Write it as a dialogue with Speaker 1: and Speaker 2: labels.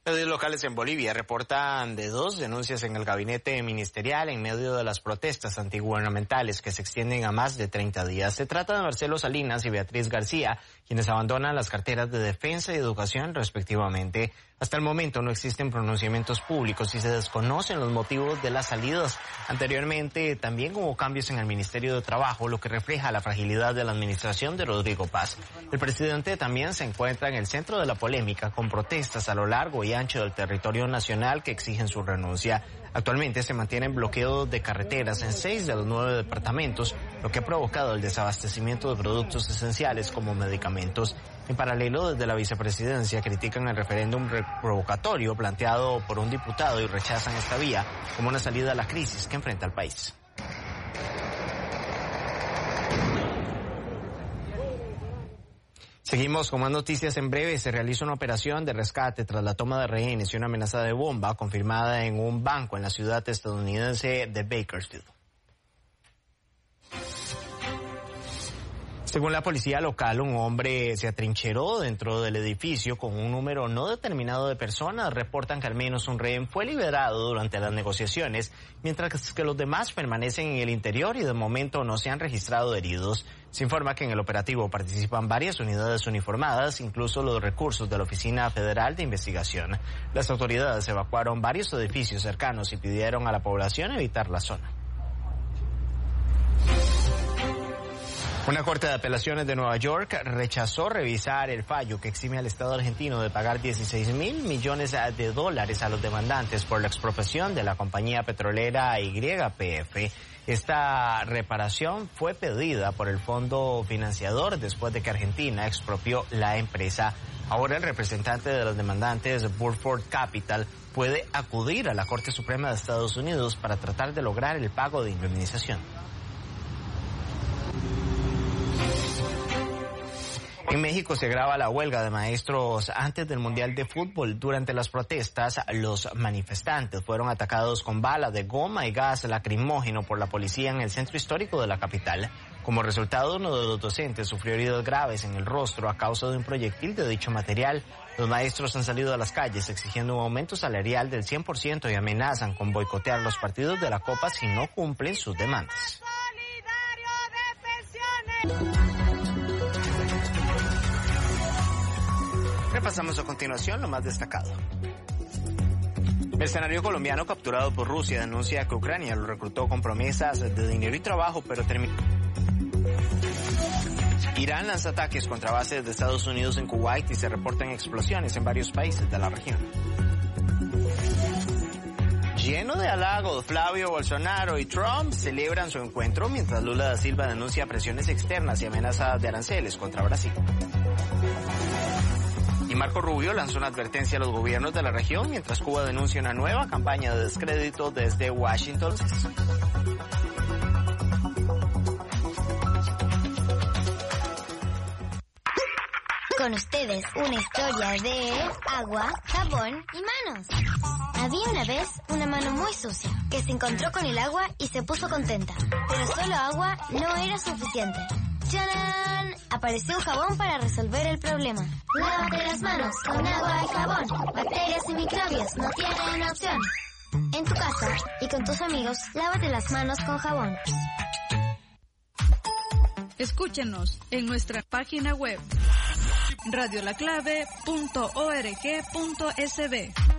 Speaker 1: Medios locales en Bolivia reportan de 2 denuncias en el gabinete ministerial en medio de las protestas antigubernamentales que se extienden a más de 30 días. Se trata de Marcelo Salinas y Beatriz García, quienes abandonan las carteras de defensa y educación respectivamente. Hasta el momento no existen pronunciamientos públicos y se desconocen los motivos de las salidas. Anteriormente también hubo cambios en el Ministerio de Trabajo, lo que refleja la fragilidad de la administración de Rodrigo Paz. El presidente también se encuentra en el centro de la polémica con protestas a lo largo y ancho del territorio nacional que exigen su renuncia. Actualmente se mantienen bloqueos de carreteras en 6 de los 9 departamentos, lo que ha provocado el desabastecimiento de productos esenciales como medicamentos. En paralelo, desde la vicepresidencia critican el referéndum revocatorio planteado por un diputado y rechazan esta vía como una salida a la crisis que enfrenta el país. Seguimos con más noticias en breve. Se realiza una operación de rescate tras la toma de rehenes y una amenaza de bomba confirmada en un banco en la ciudad estadounidense de Bakersfield. Según la policía local, un hombre se atrincheró dentro del edificio con un número no determinado de personas. Reportan que al menos un rehén fue liberado durante las negociaciones, mientras que los demás permanecen en el interior y de momento no se han registrado heridos. Se informa que en el operativo participan varias unidades uniformadas, incluso los recursos de la Oficina Federal de Investigación. Las autoridades evacuaron varios edificios cercanos y pidieron a la población evitar la zona. Una corte de apelaciones de Nueva York rechazó revisar el fallo que exime al Estado argentino de pagar $16 mil millones a los demandantes por la expropiación de la compañía petrolera YPF. Esta reparación fue pedida por el fondo financiador después de que Argentina expropió la empresa. Ahora el representante de los demandantes, Burford Capital, puede acudir a la Corte Suprema de Estados Unidos para tratar de lograr el pago de indemnización. En México se agrava la huelga de maestros antes del Mundial de Fútbol. Durante las protestas, los manifestantes fueron atacados con balas de goma y gas lacrimógeno por la policía en el centro histórico de la capital. Como resultado, uno de los docentes sufrió heridas graves en el rostro a causa de un proyectil de dicho material. Los maestros han salido a las calles exigiendo un aumento salarial del 100% y amenazan con boicotear los partidos de la Copa si no cumplen sus demandas. Repasamos a continuación lo más destacado. Mercenario colombiano capturado por Rusia denuncia que Ucrania lo reclutó con promesas de dinero y trabajo, pero terminó. Irán lanza ataques contra bases de Estados Unidos en Kuwait y se reportan explosiones en varios países de la región. Lleno de halagos, Flavio Bolsonaro y Trump celebran su encuentro mientras Lula da Silva denuncia presiones externas y amenazas de aranceles contra Brasil. Y Marco Rubio lanzó una advertencia a los gobiernos de la región mientras Cuba denuncia una nueva campaña de descrédito desde Washington.
Speaker 2: Con ustedes, una historia de agua, jabón y manos. Había una vez una mano muy sucia que se encontró con el agua y se puso contenta. Pero solo agua no era suficiente. ¡Tadán! Apareció un jabón para resolver el problema. Lávate las manos con agua y jabón. Bacterias y microbios no tienen opción. En tu casa y con tus amigos, lávate las manos con jabón.
Speaker 3: Escúchenos en nuestra página web radiolaclave.org.sb.